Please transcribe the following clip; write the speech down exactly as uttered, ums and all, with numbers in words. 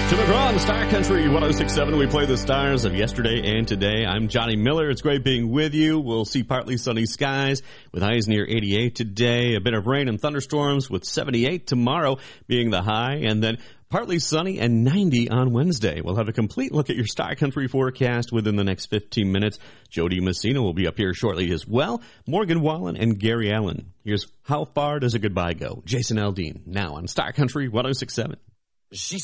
Tim McGraw on Star Country one oh six point seven. We play the stars of yesterday and today. I'm Johnny Miller. It's great being with you. We'll see partly sunny skies with highs near eighty-eight today. A bit of rain and thunderstorms with seventy-eight tomorrow being the high. And then partly sunny and ninety on Wednesday. We'll have a complete look at your Star Country forecast within the next fifteen minutes. Jody Messina will be up here shortly as well. Morgan Wallen and Gary Allen. Here's How Far Does a Goodbye Go? Jason Aldean now on Star Country one oh six point seven. She